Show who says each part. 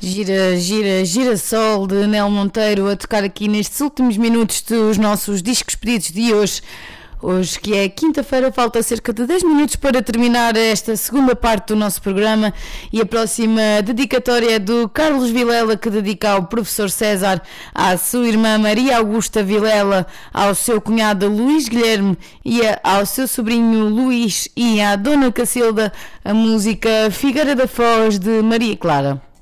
Speaker 1: Gira, gira, girassol de Nel Monteiro a tocar aqui nestes últimos minutos dos nossos discos pedidos de hoje. Hoje, que é quinta-feira, falta cerca de 10 minutos para terminar esta segunda parte do nosso programa e a próxima dedicatória é do Carlos Vilela, que dedica ao professor César, à sua irmã Maria Augusta Vilela, ao seu cunhado Luís Guilherme e ao seu sobrinho Luís e à dona Cacilda, a música Figueira da Foz de Maria Clara.